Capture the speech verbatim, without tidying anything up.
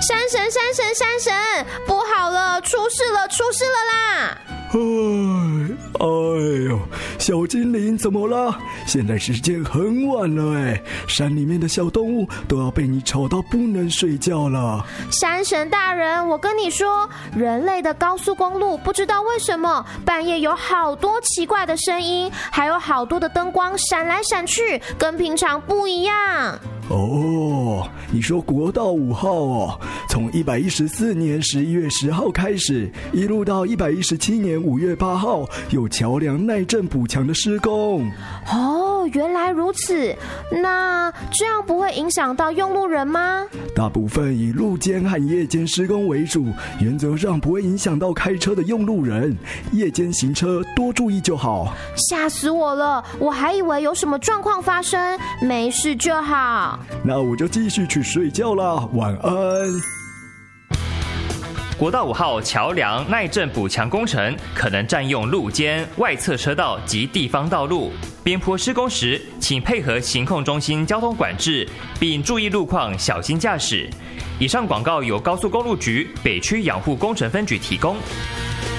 山神，山神，山神，不好了，出事了，出事了啦！ 哎，哎呦，小精灵怎么了？现在时间很晚了哎，山里面的小动物都要被你吵到不能睡觉了。 山神大人，我跟你说，人类的高速公路不知道为什么半夜有好多奇怪的声音，还有好多的灯光闪来闪去，跟平常不一样。 哦，你说国道五号哦，从一百一十四年十一月十号开始，一路到一百一十七年五月八号，有桥梁耐震补强的施工。 哦，原来如此，那这样不会影响到用路人吗？ 大部分以路间和夜间施工为主，原则上不会影响到开车的用路人，夜间行车多注意就好。 吓死我了，我还以为有什么状况发生，没事就好。 那我就继续去睡觉啦，晚安。 国道五号桥梁耐震补强工程可能占用路肩、外侧车道及地方道路。边坡施工时，请配合行控中心交通管制，并注意路况，小心驾驶。以上广告由高速公路局北区养护工程分局提供。